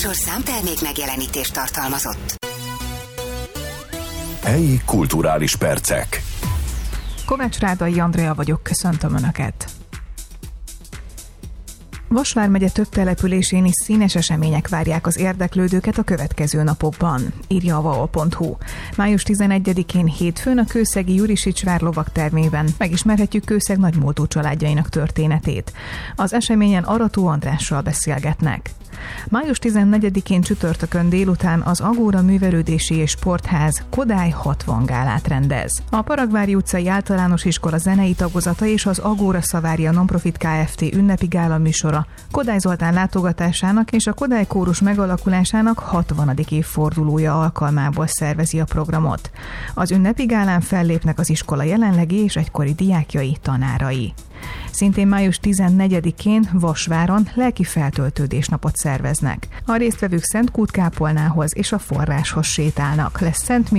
műsor számtermék megjelenítést tartalmazott. Helyi kulturális percek. Kovács Rádai Andrea vagyok, köszöntöm Önöket! Vas vármegye több településén is színes események várják az érdeklődőket a következő napokban, írja a vaol.hu. Május 11-én hétfőn a kőszegi Jurisics vár lovagtermében megismerhetjük Kőszeg nagymúltú családjainak történetét. Az eseményen Arató Andrással beszélgetnek. Május 14-én csütörtökön délután az Agóra Művelődési és Sportház Kodály 60 gálát rendez. A Paragvári utcai általános iskola zenei tagozata és az Agóra Szavária Nonprofit Kft. Ünnepi gála műsora Kodály Zoltán látogatásának és a Kodály kórus megalakulásának 60. évfordulója alkalmából szervezi a programot. Az ünnepi gálán fellépnek az iskola jelenlegi és egykori diákjai, tanárai. Szintén május 14-én Vasváron lelki feltöltődésnapot szerveznek. A résztvevők Szent Kút kápolnához és a forráshoz sétálnak. Lesz Szent